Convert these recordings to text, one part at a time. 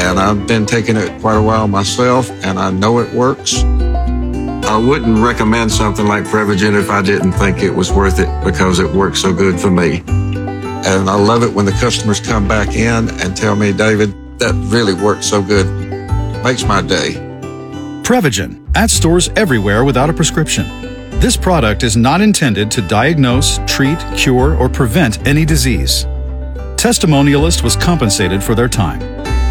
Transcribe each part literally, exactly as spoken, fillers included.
and I've been taking it quite a while myself, and I know it works. I wouldn't recommend something like Prevagen if I didn't think it was worth it because it works so good for me. And I love it when the customers come back in and tell me, David, that really works so good. Makes my day. Prevagen, at stores everywhere without a prescription. This product is not intended to diagnose, treat, cure, or prevent any disease. Testimonialist was compensated for their time.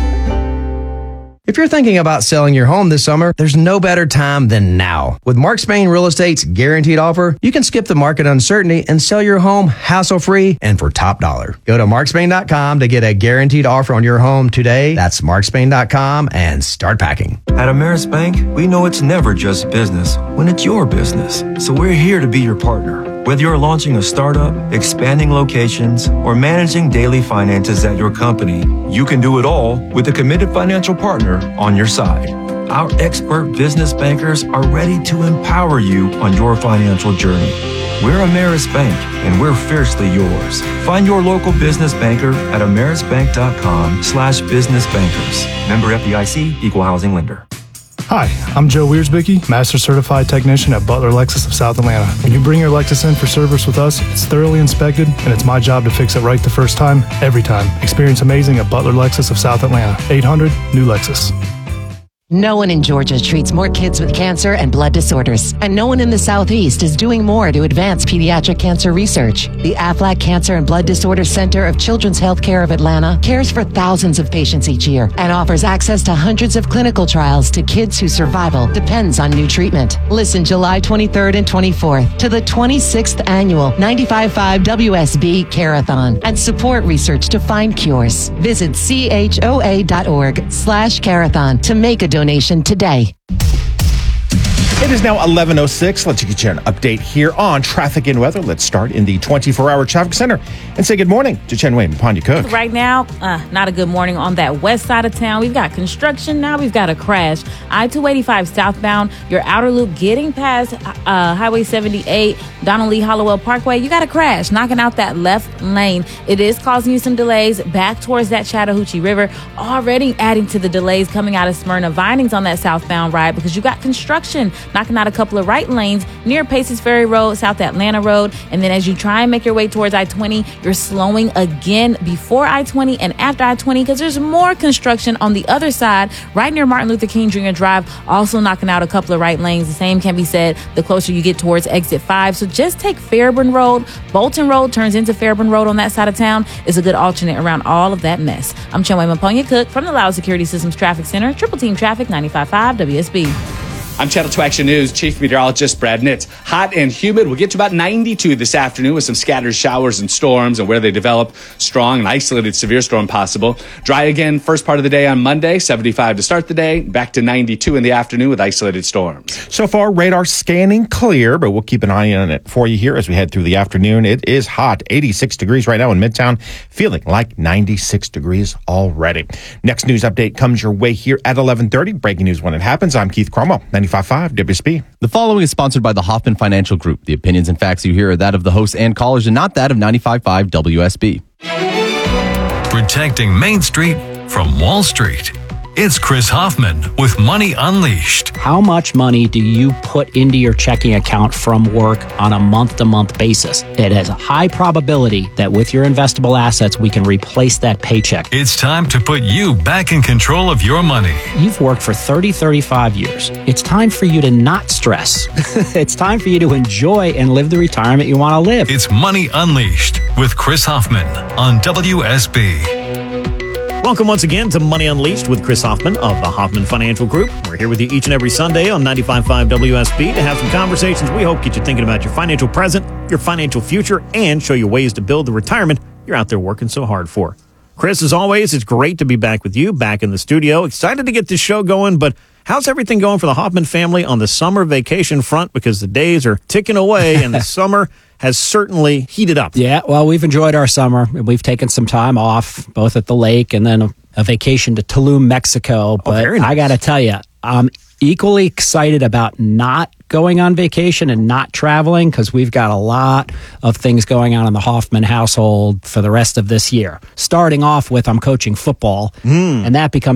If you're thinking about selling your home this summer, there's no better time than now. With Mark Spain Real Estate's guaranteed offer, you can skip the market uncertainty and sell your home hassle-free and for top dollar. Go to mark spain dot com to get a guaranteed offer on your home today. That's mark spain dot com and start packing. At Ameris Bank, we know it's never just business when it's your business. So we're here to be your partner. Whether you're launching a startup, expanding locations, or managing daily finances at your company, you can do it all with a committed financial partner on your side. Our expert business bankers are ready to empower you on your financial journey. We're Ameris Bank, and we're fiercely yours. Find your local business banker at amerisbank.com slash business bankers. Member F D I C, Equal Housing Lender. Hi, I'm Joe Wiersbicky, Master Certified Technician at Butler Lexus of South Atlanta. When you bring your Lexus in for service with us, it's thoroughly inspected, and it's my job to fix it right the first time, every time. Experience amazing at Butler Lexus of South Atlanta. eight hundred, new Lexus. No one in Georgia treats more kids with cancer and blood disorders, and no one in the Southeast is doing more to advance pediatric cancer research. The Aflac Cancer and Blood Disorders Center of Children's Healthcare of Atlanta cares for thousands of patients each year and offers access to hundreds of clinical trials to kids whose survival depends on new treatment. Listen July twenty-third and twenty-fourth to the twenty-sixth annual ninety-five point five W S B Carathon and support research to find cures. Visit choa.org slash carathon to make a donation today. It is now eleven oh six. Let's get you an update here on traffic and weather. Let's start in the twenty-four hour traffic center and say good morning to Chen Wei and Pondy Cook. Right now, uh, not a good morning on that west side of town. We've got construction. Now we've got a crash. I two eighty-five southbound, your outer loop getting past uh, Highway seventy-eight, Donald Lee Hollowell Parkway. You got a crash, knocking out that left lane. It is causing you some delays back towards that Chattahoochee River. Already adding to the delays coming out of Smyrna. Vinings on that southbound ride because you got construction knocking out a couple of right lanes near Paces Ferry Road, South Atlanta Road. And then as you try and make your way towards I twenty, you're slowing again before I twenty and after I twenty because there's more construction on the other side right near Martin Luther King Junior Drive, also knocking out a couple of right lanes. The same can be said the closer you get towards exit five. So just take Fairburn Road. Bolton Road turns into Fairburn Road on that side of town. Is a good alternate around all of that mess. I'm Chenway Maponia Cook from the Loud Security Systems Traffic Center, Triple Team Traffic ninety-five point five W S B. I'm Channel two Action News Chief Meteorologist Brad Nitz. Hot and humid. We'll get to about ninety-two this afternoon with some scattered showers and storms, and where they develop, strong and isolated severe storm possible. Dry again first part of the day on Monday, seventy-five to start the day, back to ninety-two in the afternoon with isolated storms. So far, radar scanning clear, but we'll keep an eye on it for you here as we head through the afternoon. It is hot, eighty-six degrees right now in Midtown, feeling like ninety-six degrees already. Next news update comes your way here at eleven thirty. Breaking news when it happens. I'm Keith Cromwell, ninety-five point five W S B. The following is sponsored by the Hoffman Financial Group. The opinions and facts you hear are that of the hosts and callers and not that of ninety-five point five W S B. Protecting Main Street from Wall Street. It's Chris Hoffman with Money Unleashed. How much money do you put into your checking account from work on a month-to-month basis? It has a high probability that with your investable assets, we can replace that paycheck. It's time to put you back in control of your money. You've worked for thirty, thirty-five years. It's time for you to not stress. It's time for you to enjoy and live the retirement you want to live. It's Money Unleashed with Chris Hoffman on W S B. Welcome once again to Money Unleashed with Chris Hoffman of the Hoffman Financial Group. We're here with you each and every Sunday on ninety-five point five W S B to have some conversations we hope get you thinking about your financial present, your financial future, and show you ways to build the retirement you're out there working so hard for. Chris, as always, it's great to be back with you, back in the studio. Excited to get this show going, but how's everything going for the Hoffman family on the summer vacation front? Because the days are ticking away and the summer has certainly heated up. Yeah, well, we've enjoyed our summer. We've taken some time off, both at the lake and then a, a vacation to Tulum, Mexico. But oh, nice. I got to tell you, I'm equally excited about not going on vacation and not traveling because we've got a lot of things going on in the Hoffman household for the rest of this year. Starting off with I'm coaching football, mm. and that becomes